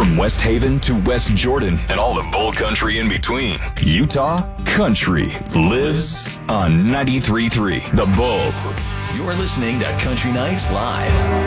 From West Haven to West Jordan and all the bull country in between, Utah country lives on 93.3 The Bull. You're listening to Country Nights Live.